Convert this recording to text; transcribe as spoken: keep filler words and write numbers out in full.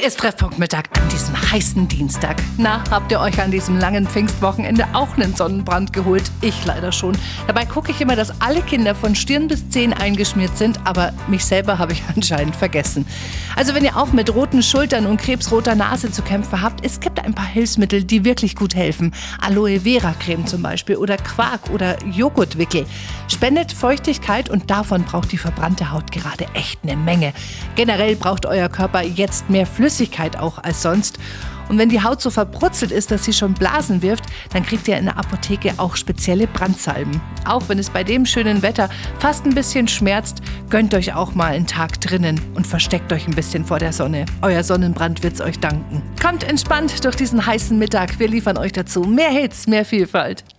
Hier ist Treffpunkt Mittag an diesem heißen Dienstag. Na, habt ihr euch an diesem langen Pfingstwochenende auch einen Sonnenbrand geholt? Ich leider schon. Dabei gucke ich immer, dass alle Kinder von Stirn bis Zehen eingeschmiert sind, aber mich selber habe ich anscheinend vergessen. Also wenn ihr auch mit roten Schultern und krebsroter Nase zu kämpfen habt, es gibt ein paar Hilfsmittel, die wirklich gut helfen. Aloe Vera Creme zum Beispiel oder Quark oder Joghurtwickel. Spendet Feuchtigkeit und davon braucht die verbrannte Haut gerade echt eine Menge. Generell braucht euer Körper jetzt mehr Flüssigkeit auch als sonst. Und wenn die Haut so verbrutzelt ist, dass sie schon Blasen wirft, dann kriegt ihr in der Apotheke auch spezielle Brandsalben. Auch wenn es bei dem schönen Wetter fast ein bisschen schmerzt, gönnt euch auch mal einen Tag drinnen und versteckt euch ein bisschen vor der Sonne. Euer Sonnenbrand wird's euch danken. Kommt entspannt durch diesen heißen Mittag. Wir liefern euch dazu mehr Hits, mehr Vielfalt.